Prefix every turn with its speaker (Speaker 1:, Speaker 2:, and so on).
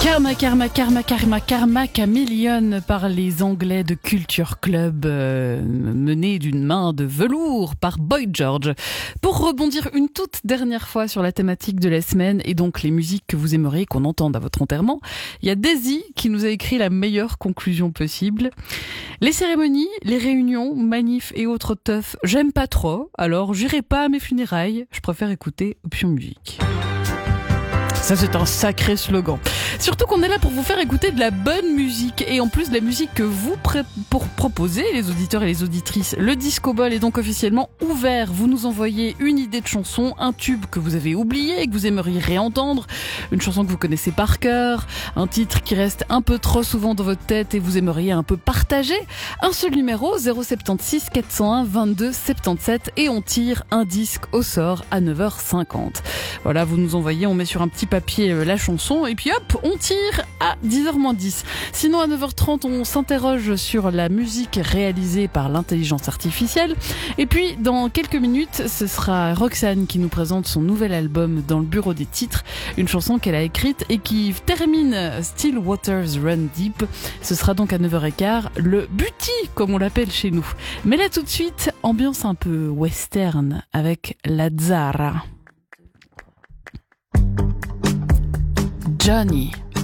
Speaker 1: Karma, Karma, Karma, Karma, Karma, Chameleon par les Anglais de Culture Club, mené d'une main de velours par Boy George. Pour rebondir une toute dernière fois sur la thématique de la semaine et donc les musiques que vous aimeriez qu'on entende à votre enterrement, il y a Daisy qui nous a écrit la meilleure conclusion possible. Les cérémonies, les réunions, manifs et autres teufs, j'aime pas trop, alors j'irai pas à mes funérailles, je préfère écouter Option Musique. Ça, c'est un sacré slogan. Surtout qu'on est là pour vous faire écouter de la bonne musique. Et en plus de la musique que vous proposez, les auditeurs et les auditrices, le Disco Ball est donc officiellement ouvert. Vous nous envoyez une idée de chanson, un tube que vous avez oublié et que vous aimeriez réentendre, une chanson que vous connaissez par cœur, un titre qui reste un peu trop souvent dans votre tête et vous aimeriez un peu partager. Un seul numéro, 076 401 22 77 et on tire un disque au sort à 9h50. Voilà, vous nous envoyez, on met sur un petit papier la chanson et puis hop, on tire à 10h-10. Sinon à 9h30 on s'interroge sur la musique réalisée par l'intelligence artificielle et puis dans quelques minutes ce sera Roxane qui nous présente son nouvel album Dans le bureau des titres, une chanson qu'elle a écrite et qui termine Still Waters Run Deep. Ce sera donc à 9h15 le Buty comme on l'appelle chez nous. Mais là tout de suite, ambiance un peu western avec la Zara. Johnny.